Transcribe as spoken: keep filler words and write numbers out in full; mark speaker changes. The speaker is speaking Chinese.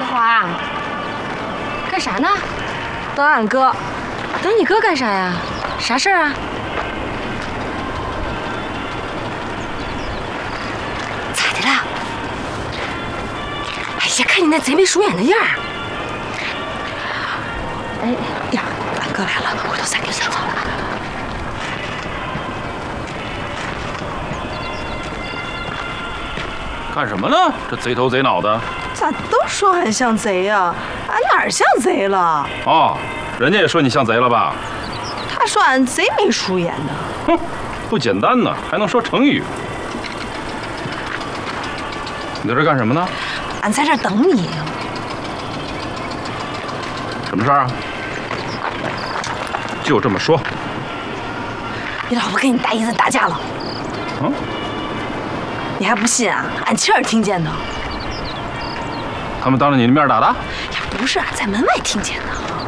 Speaker 1: 花，干啥呢？
Speaker 2: 等俺哥。
Speaker 1: 等你哥干啥呀？啥事儿啊？咋的了？哎呀，看你那贼眉鼠眼的样儿。哎呀，俺哥来了，回头再给你说。
Speaker 3: 干什么呢？这贼头贼脑的。
Speaker 2: 咋都说俺像贼呀？俺哪儿像贼了？
Speaker 3: 哦，人家也说你像贼了吧？
Speaker 2: 他说俺贼眉鼠眼的。
Speaker 3: 哼，不简单呢，还能说成语。你在这干什么呢？
Speaker 2: 俺在这等你。
Speaker 3: 什么事儿啊？就这么说。
Speaker 2: 你老婆跟你大姨子打架了。
Speaker 3: 嗯？
Speaker 2: 你还不信啊？俺亲耳听见的。
Speaker 3: 他们当着你的面打的？
Speaker 2: 呀，不是，俺在门外听见的。